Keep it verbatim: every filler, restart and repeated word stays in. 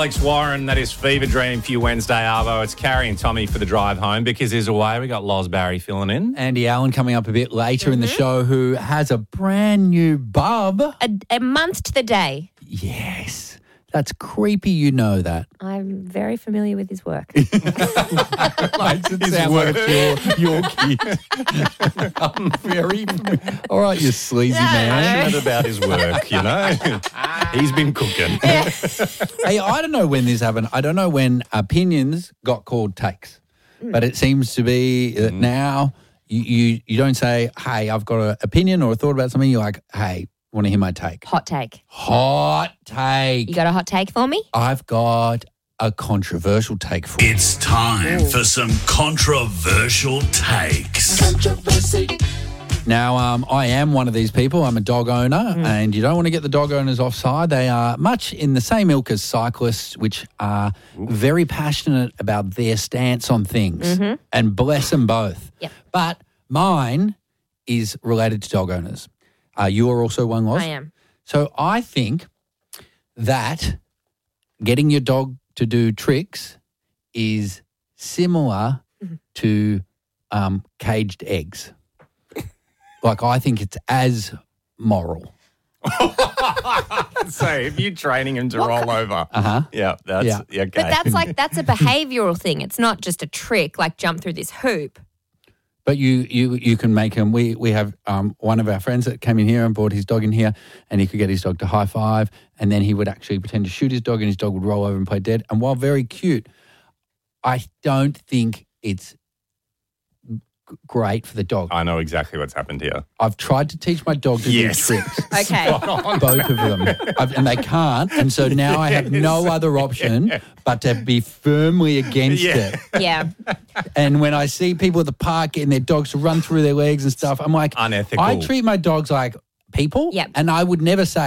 Alex Warren, that is Fever Dream for you Wednesday, Arvo. It's Carrie and Tommy for the drive home because he's away. We got Loz Barry filling in. Andy Allen coming up a bit later mm-hmm. in the show, who has a brand new bub. A, a month to the day. Yes. That's creepy, you know that. I'm very familiar with his work. Like it sound like your, your kid. I'm very familiar. All right, you sleazy man. Not about his work, you know. He's been cooking. Yeah. Hey, I don't know when this happened. I don't know when opinions got called takes. Mm. But it seems to be that mm. now you, you, you don't say, hey, I've got an opinion or a thought about something. You're like, hey, want to hear my take? Hot take. Hot take. You got a hot take for me? I've got a controversial take for you. It's time Ooh. for some controversial takes. Controversy. Now, um, I am one of these people. I'm a dog owner, mm. and you don't want to get the dog owners offside. They are much in the same ilk as cyclists, which are Ooh. very passionate about their stance on things, mm-hmm. and bless them both. Yep. But mine is related to dog owners. Uh, you are also one, Loz? I am. So I think that getting your dog to do tricks is similar mm-hmm. to um, caged eggs. Like, I think it's as moral. So if you're training him to what roll kind? over, uh-huh. yeah, that's yeah. okay. But that's like that's a behavioural thing. It's not just a trick, like jump through this hoop. But you you you can make him. We we have um, one of our friends that came in here and brought his dog in here, and he could get his dog to high five, and then he would actually pretend to shoot his dog, and his dog would roll over and play dead. And while very cute, I don't think it's g- great for the dog. I know exactly what's happened here. I've tried to teach my dog to yes. do tricks. Okay, both of them, I've, and they can't. And so now I have no other option yeah. but to be firmly against yeah. it. Yeah. And when I see people at the park getting their dogs to run through their legs and stuff, I'm like, unethical. I treat my dogs like people, yep. and I would never say,